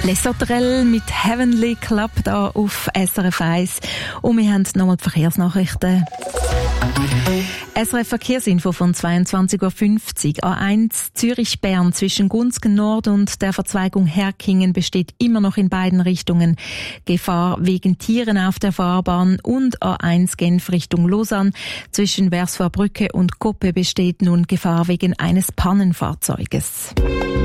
Les Sauterelles mit Heavenly Club da auf SRF 1. Und wir haben nochmal die Verkehrsnachrichten. SRF Verkehrsinfo von 22.50 Uhr. A1 Zürich-Bern zwischen Gunzgen Nord und der Verzweigung Herkingen besteht immer noch in beiden Richtungen Gefahr wegen Tieren auf der Fahrbahn, und A1 Genf Richtung Lausanne zwischen Versvorbrücke und Koppe besteht nun Gefahr wegen eines Pannenfahrzeuges.